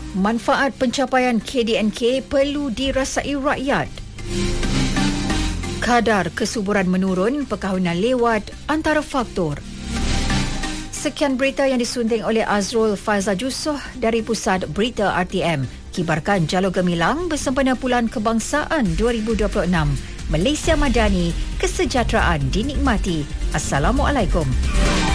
Manfaat pencapaian KDNK perlu dirasai rakyat. Kadar kesuburan menurun, perkahwinan lewat antara faktor. Sekian berita yang disunting oleh Azrul Faizal Jusoh dari Pusat Berita RTM. Kibarkan Jalur Gemilang bersempena Bulan Kebangsaan 2026. Malaysia Madani, kesejahteraan dinikmati. Assalamualaikum.